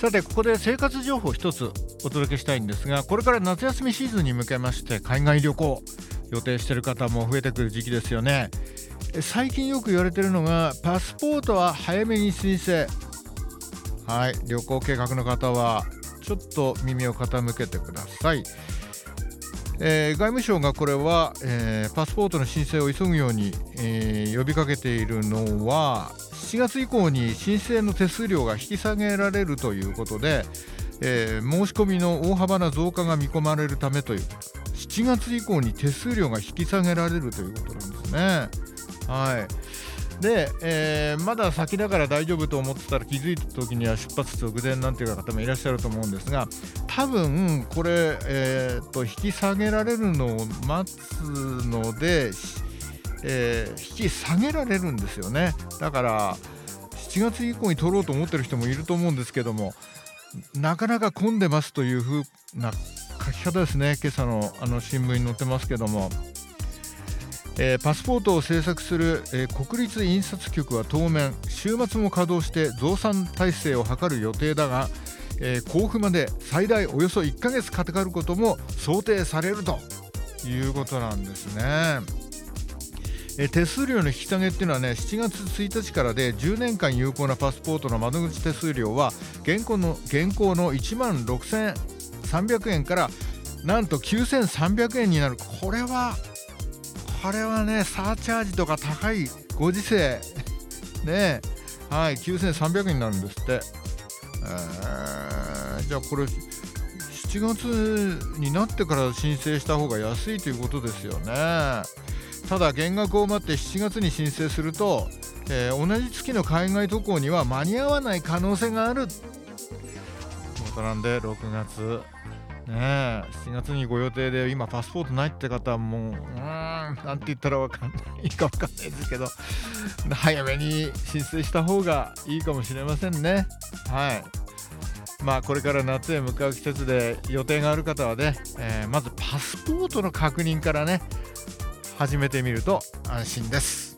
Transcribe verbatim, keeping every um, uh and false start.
さて、ここで生活情報一つお届けしたいんですが、これから夏休みシーズンに向けまして海外旅行予定している方も増えてくる時期ですよね。最近よく言われているのが、パスポートは早めに申請。はい、旅行計画の方はちょっと耳を傾けてください。えー、外務省がこれは、えー、パスポートの申請を急ぐように、えー、呼びかけているのは、しちがつ以降に申請の手数料が引き下げられるということで、えー、申し込みの大幅な増加が見込まれるためということ。しちがつ以降に手数料が引き下げられるということなんですね。はい。で、えー、まだ先だから大丈夫と思ってたら、気づいた時には出発直前なんていう方もいらっしゃると思うんですが、多分これ、えー、と引き下げられるのを待つので、えー、引き下げられるんですよね。だからしちがつ以降に取ろうと思ってる人もいると思うんですけども、なかなか混んでますというふうな書き方ですね。今朝のあの新聞に載ってますけども、えー、パスポートを制作する、えー、国立印刷局は当面週末も稼働して増産体制を図る予定だが、えー、交付まで最大およそいっかげつかかることも想定されるということなんですね。えー、手数料の引き下げっていうのはね、しちがつついたちからで、じゅうねんかん有効なパスポートの窓口手数料は現行の現行のいちまんろくせんさんびゃくえんからなんときゅうせんさんびゃくえんになる。これはこれはね、サーチャージとか高いご時世ね、はい、きゅうせんさんびゃくえんになるんですって。えー、じゃあこれしちがつになってから申請した方が安いということですよね。ただ減額を待ってしちがつに申請すると、えー、同じ月の海外渡航には間に合わない可能性があるということなんで、ろくがつねえ、しちがつにご予定で今パスポートないって方はもう、うーん、なんて言ったらわかんないかわかんないですけど、早めに申請した方がいいかもしれませんね。はい。まあこれから夏へ向かう季節で予定がある方はね、えー、まずパスポートの確認からね始めてみると安心です。